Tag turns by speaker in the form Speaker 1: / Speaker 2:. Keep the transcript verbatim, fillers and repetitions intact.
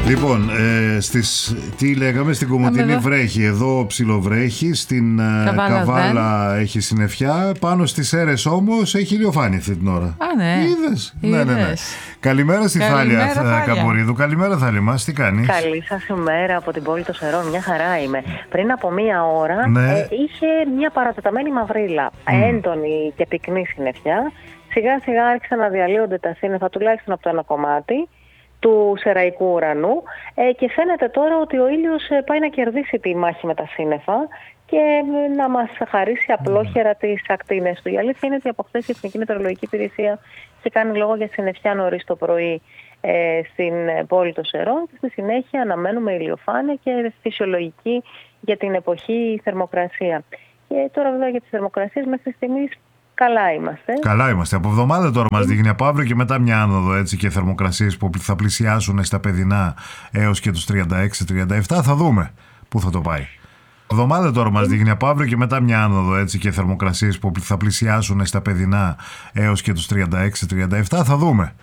Speaker 1: Λοιπόν, ε, στις, τι λέγαμε, στην Κομοτηνή βρέχει, εδώ ψιλοβρέχει, στην Καβάλα, Καβάλα έχει συννεφιά, πάνω στις Σέρρες όμως έχει ηλιοφάνεια αυτή την ώρα.
Speaker 2: Α, ναι.
Speaker 1: Είδες. Ναι, ναι, ναι. Καλημέρα στη Θάλια Καμπορίδου. Καλημέρα, Θάλια μας, τι κάνεις?
Speaker 3: Καλή σας ημέρα από την πόλη των Σερών, μια χαρά είμαι. Πριν από μία ώρα
Speaker 1: ναι.
Speaker 3: ε, είχε μια παρατεταμένη μαυρίλα, mm. έντονη και πυκνή συννεφιά. Σιγά σιγά άρχισαν να διαλύονται τα σύννεφα, τουλάχιστον από το ένα κομμάτι του σεραϊκού ουρανού ε, και φαίνεται τώρα ότι ο ήλιος ε, πάει να κερδίσει τη μάχη με τα σύννεφα και ε, να μας χαρίσει απλόχερα τις ακτίνες του. Η αλήθεια είναι ότι από χθες η Εθνική Μετεωρολογική Υπηρεσία έχει κάνει λόγο για συννεφιά νωρίς το πρωί ε, στην πόλη των Σερών και στη συνέχεια αναμένουμε ηλιοφάνεια και φυσιολογική για την εποχή θερμοκρασία. Και τώρα βέβαια για τις θερμοκρασίες μέχρι στιγμής καλά είμαστε.
Speaker 1: Καλά είμαστε. Από εβδομάδα τώρα μας δείχνει από αύριο και μετά μια άνοδο έτσι και θερμοκρασίες που θα πλησιάσουν στα παιδινά έως και τους τριάντα έξι τριάντα επτά. Θα δούμε πού θα το πάει. Εβδομάδα τώρα μας δείχνει από αύριο και μετά μια άνοδο έτσι και θερμοκρασίες που θα πλησιάσουν στα παιδινά έως και τους τριάντα έξι τριάντα επτά. Θα δούμε